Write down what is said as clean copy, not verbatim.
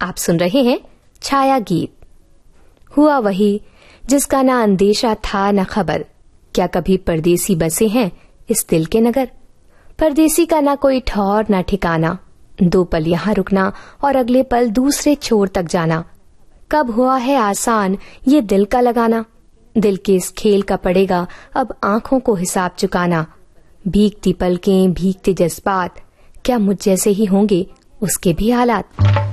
आप सुन रहे हैं छाया गीत। हुआ वही जिसका ना अंदेशा था न खबर, क्या कभी परदेसी बसे हैं इस दिल के नगर। परदेसी का ना कोई ठौर ना ठिकाना, 2 पल यहाँ रुकना और अगले पल दूसरे छोर तक जाना। कब हुआ है आसान ये दिल का लगाना, दिल के इस खेल का पड़ेगा अब आंखों को हिसाब चुकाना। भीगती पलकें भीगते जज्बात, क्या मुझ जैसे ही होंगे उसके भी हालात।